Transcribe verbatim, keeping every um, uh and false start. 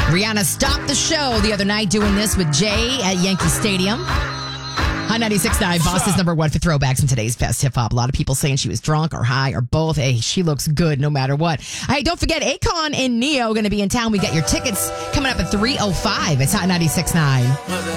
Rihanna stopped the show the other night doing this with Jay at Yankee Stadium. On ninety-six point nine, Boston's number one for throwbacks in today's best hip hop. A lot of people saying she was drunk or high or both. Hey, she looks good no matter what. Hey, don't forget, Akon and Neo going to be in town. We got your tickets coming up at three oh five. It's Hot ninety-six point nine.